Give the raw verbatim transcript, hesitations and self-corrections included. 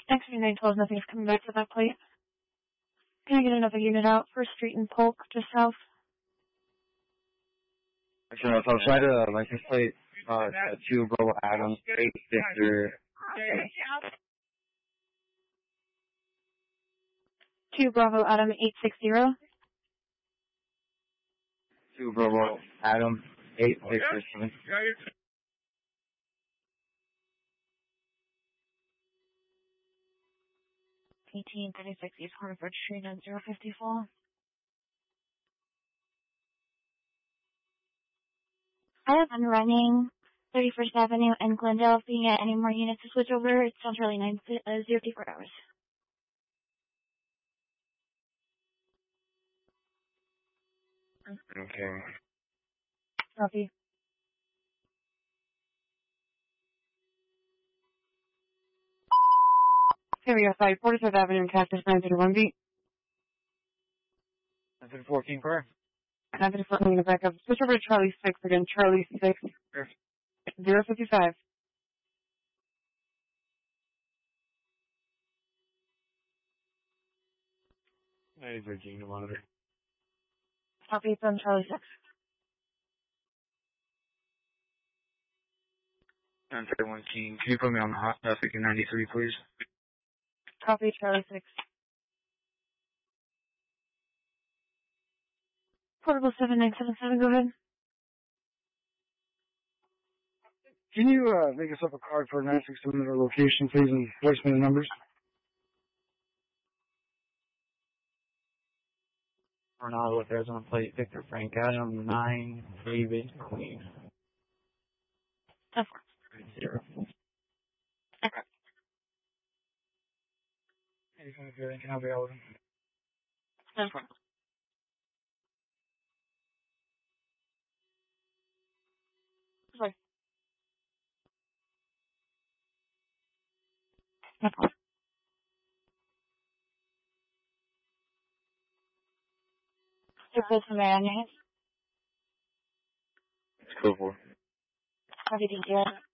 X nine twelve, nothing's coming back to that plate. Can I get another unit out? First Street and Polk, just south. Actually, no, so I'll try to license plate, uh, two Bravo Adam, eight Victor. Two Bravo Adam, eight six zero. Two Bravo Adam, eight Victor seven. eighteen thirty-six East Hartford Street at zero fifty-four. I have been running thirty-first Avenue and Glendale. If you get any more units to switch over, it sounds really nice. Uh, zero fifty-four hours. Okay. Copy. Here we go, sorry. forty-fifth Avenue and Cactus nine thirty-one beat. nine fourteen car. nine thirty-four, I'm going to back up. Switch over to Charlie six again. Charlie six. Sure. zero fifty-five. nine thirteen to monitor. Copy, it's on Charlie six. nine thirty-one King. Can you put me on the hot traffic in ninety-three, please? Copy, Charlie six. Portable seven nine seven seven, go ahead. Can you uh, make us up a card for nine six seven at our location, please, and voice me the numbers? Ronaldo, if there's on plate, Victor Frank Adam, nine, David Queen. Of course. Zero. Okay. Anything if anything, I'll be out with him. No problem. Sorry. No problem. Your place from there on your hands? It's cool for. Copy, thank you.